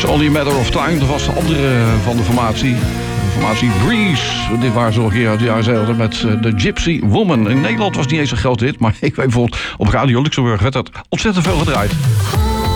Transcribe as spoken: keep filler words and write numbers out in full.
It's Only a Matter of Time. Dat was de andere van de formatie. De formatie Breeze. Dit waren ze al een keer uit de jaren zeventig met The Gypsy Woman. In Nederland was het niet eens een grote hit. Maar ik weet bijvoorbeeld op Radio Luxemburg werd dat ontzettend veel gedraaid.